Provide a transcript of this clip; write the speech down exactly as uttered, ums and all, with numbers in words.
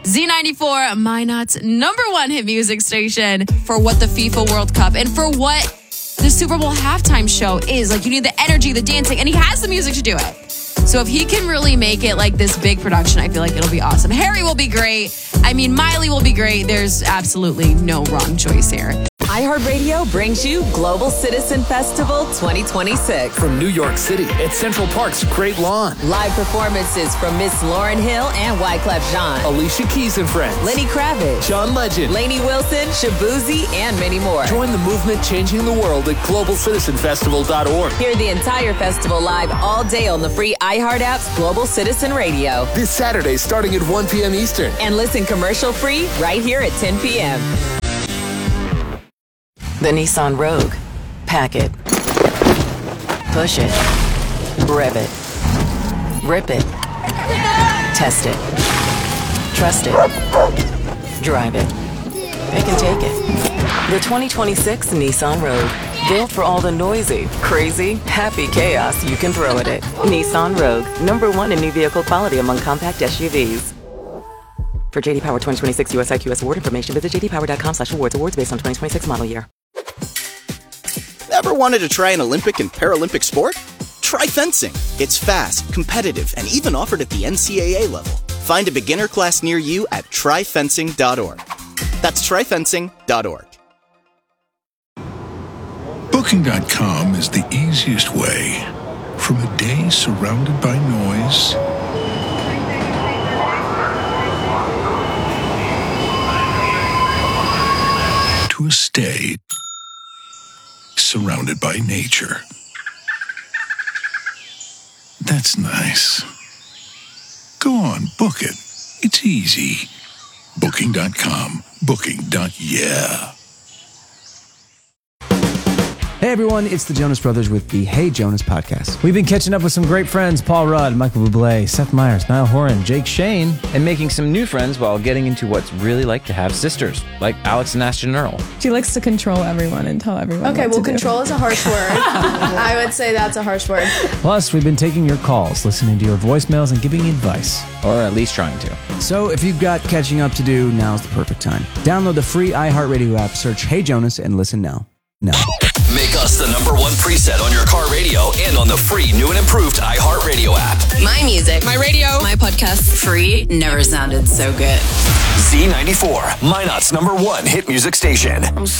Z ninety-four, Minot's number one hit music station for what the FIFA World Cup and for what the Super Bowl halftime show is. Like, you need the energy, the dancing, and he has the music to do it. So if he can really make it like this big production, I feel like it'll be awesome. Harry will be great. I mean, Miley will be great. There's absolutely no wrong choice here. iHeartRadio brings you Global Citizen Festival twenty twenty-six. From New York City at Central Park's Great Lawn. Live performances from Miss Lauryn Hill and Wyclef Jean. Alicia Keys and Friends. Lenny Kravitz. John Legend. Lainey Wilson, Shabuzi, and many more. Join the movement changing the world at global citizen festival dot org. Hear the entire festival live all day on the free iHeart app's Global Citizen Radio. This Saturday starting at one p.m. Eastern. And listen commercial free right here at ten p.m. The Nissan Rogue. Pack it. Push it. Rev it. Rip it. Test it. Trust it. Drive it. Pick and take it. The twenty twenty-six Nissan Rogue. Built for all the noisy, crazy, happy chaos you can throw at it. Nissan Rogue. Number one in new vehicle quality among compact S U Vs. For J D Power twenty twenty-six U S I Q S award information, visit j d power dot com slash awards. Awards based on twenty twenty-six model year. Ever wanted to try an Olympic and Paralympic sport? Try fencing. It's fast, competitive, and even offered at the N C A A level. Find a beginner class near you at try fencing dot org. That's try fencing dot org. Booking dot com is the easiest way from a day surrounded by noise to a stay surrounded by nature. That's nice. Go on, book it. It's easy. Booking dot com. Booking. Yeah. Hey everyone, it's the Jonas Brothers with the Hey Jonas podcast. We've been catching up with some great friends, Paul Rudd, Michael Bublé, Seth Meyers, Niall Horan, Jake Shane, and making some new friends while getting into what's really like to have sisters, like Alex and Ashton Earl. She likes to control everyone and tell everyone Okay, what well, to control do. is a harsh word. I would say that's a harsh word. Plus, we've been taking your calls, listening to your voicemails, and giving you advice. Or at least trying to. So if you've got catching up to do, now's the perfect time. Download the free iHeartRadio app, search Hey Jonas, and listen now. Now. Make us the number one preset on your car radio and on the free new and improved iHeartRadio app. My music, my radio, my podcast, free, never sounded so good. Z ninety-four, Minot's number one hit music station.